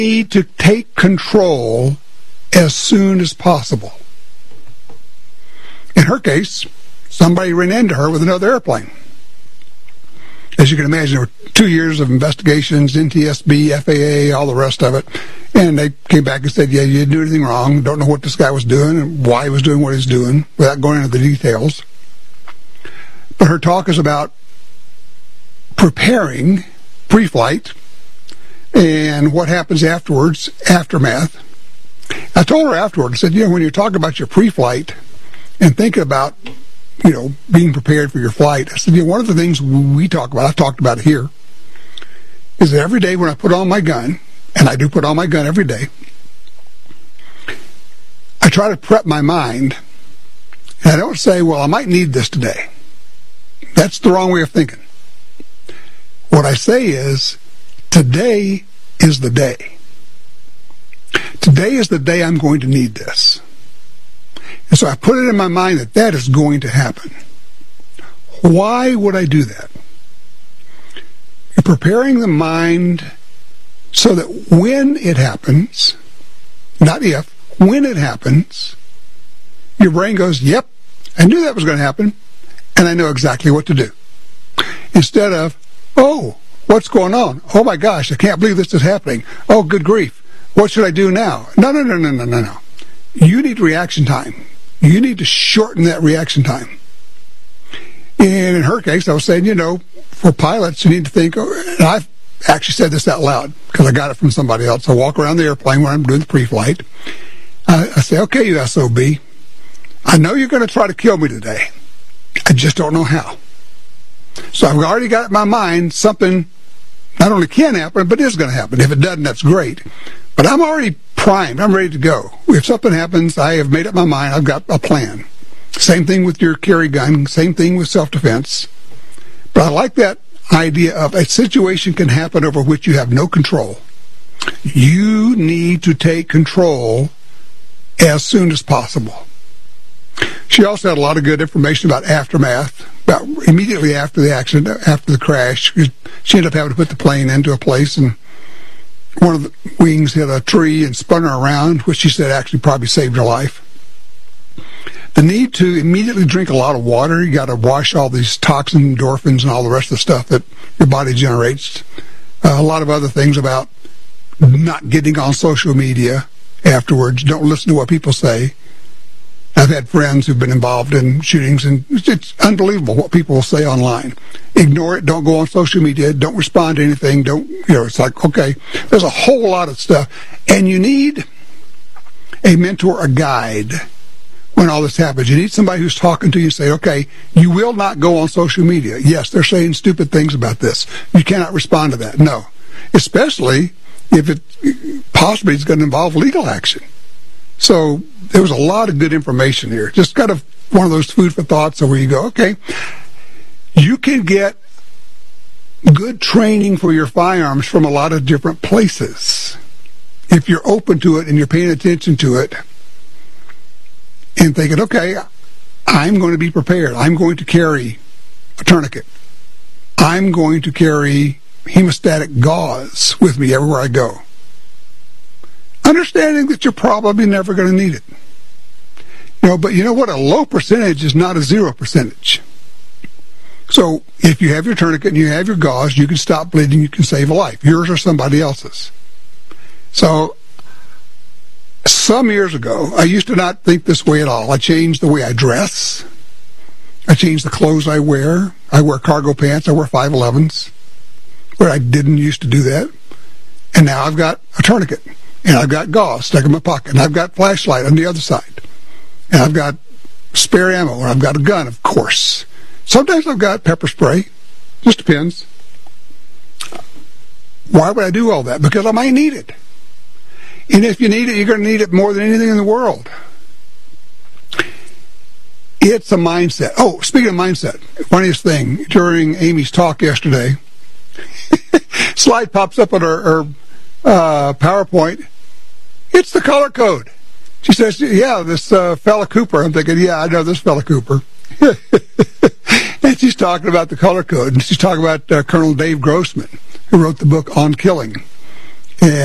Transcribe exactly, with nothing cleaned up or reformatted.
need to take control as soon as possible. In her case, somebody ran into her with another airplane. As you can imagine, there were two years of investigations, N T S B, F A A, all the rest of it. And they came back and said, yeah, you didn't do anything wrong. Don't know what this guy was doing and why he was doing what he was doing, without going into the details. But her talk is about preparing pre-flight and what happens afterwards, aftermath. I told her afterwards, I said, you know, when you're talking about your pre-flight and thinking about, you know, being prepared for your flight, I said, you know, one of the things we talk about, I've talked about it here, is that every day when I put on my gun, and I do put on my gun every day, I try to prep my mind, and I don't say, well, I might need this today. That's the wrong way of thinking. What I say is, today is the day. Today is the day I'm going to need this. And so I put it in my mind that that is going to happen. Why would I do that? You're preparing the mind so that when it happens, not if, when it happens, your brain goes, yep, I knew that was going to happen, and I know exactly what to do. Instead of, oh, what's going on? Oh my gosh, I can't believe this is happening. Oh, good grief. What should I do now? No, no, no, no, no, no, no. You need reaction time. You need to shorten that reaction time. And in her case, I was saying, you know, for pilots, you need to think, and I've actually said this out loud because I got it from somebody else. I walk around the airplane when I'm doing the pre-flight. I, I say, okay, you S O B, I know you're going to try to kill me today. I just don't know how. So I've already got in my mind something not only can happen, but is going to happen. If it doesn't, that's great. But I'm already primed. I'm ready to go. If something happens, I have made up my mind. I've got a plan. Same thing with your carry gun. Same thing with self-defense. But I like that idea of a situation can happen over which you have no control. You need to take control as soon as possible. She also had a lot of good information about aftermath, about immediately after the accident, after the crash. She ended up having to put the plane into a place, and one of the wings hit a tree and spun her around, which she said actually probably saved her life. The need to immediately drink a lot of water. You got to wash all these toxins, endorphins, and all the rest of the stuff that your body generates. Uh, a lot of other things about not getting on social media afterwards. Don't listen to what people say. I've had friends who've been involved in shootings, and it's unbelievable what people will say online. Ignore it. Don't go on social media. Don't respond to anything. Don't, you know, it's like, okay, there's a whole lot of stuff. And you need a mentor, a guide when all this happens. You need somebody who's talking to you and say, okay, you will not go on social media. Yes, they're saying stupid things about this. You cannot respond to that. No. Especially if it possibly is going to involve legal action. So there was a lot of good information here. Just kind of one of those food for thoughts where you go, okay, you can get good training for your firearms from a lot of different places. If you're open to it and you're paying attention to it and thinking, okay, I'm going to be prepared. I'm going to carry a tourniquet. I'm going to carry hemostatic gauze with me everywhere I go. Understanding that you're probably never going to need it. You know, but you know what? A low percentage is not a zero percentage. So if you have your tourniquet and you have your gauze, you can stop bleeding, you can save a life. Yours or somebody else's. So some years ago, I used to not think this way at all. I changed the way I dress. I changed the clothes I wear. I wear cargo pants. I wear five elevens, where I didn't used to do that. And now I've got a tourniquet. And I've got gauze stuck in my pocket. And I've got flashlight on the other side. And I've got spare ammo. And I've got a gun, of course. Sometimes I've got pepper spray. Just depends. Why would I do all that? Because I might need it. And if you need it, you're going to need it more than anything in the world. It's a mindset. Oh, speaking of mindset, funniest thing, during Amy's talk yesterday, slide pops up on her, her uh, PowerPoint. It's the color code. She says, yeah, this uh, fella Cooper. I'm thinking, yeah, I know this fella Cooper. And she's talking about the color code. And she's talking about uh, Colonel Dave Grossman, who wrote the book On Killing. And